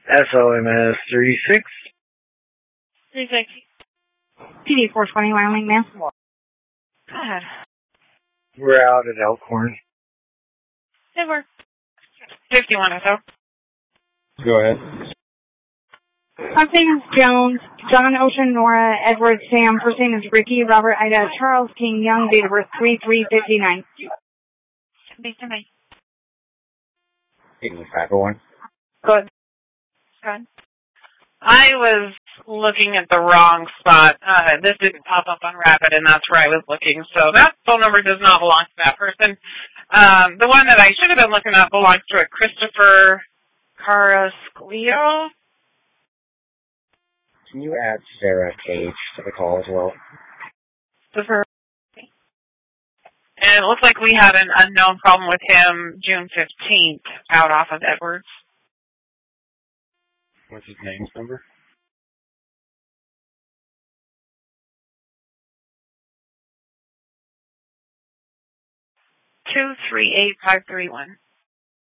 SOMS 36. 36. PD 420, Wyoming, ma'am. Go ahead. We're out at Elkhorn. They were. 51 or so. Go ahead. Last name is Jones, John, Ocean, Nora, Edward, Sam. First name is Ricky, Robert, Ida, Charles, King, Young, date of birth 3/3/59. Based on me. 8501. Good. Good. I was looking at the wrong spot. This didn't pop up on Rapid, and that's where I was looking. So that phone number does not belong to that person. The one that I should have been looking at belongs to a Christopher Carrasquillo. Can you add Sarah Cage to the call as well? Christopher. And it looks like we had an unknown problem with him June 15th out off of Edwards. What's his name's number? 238-531.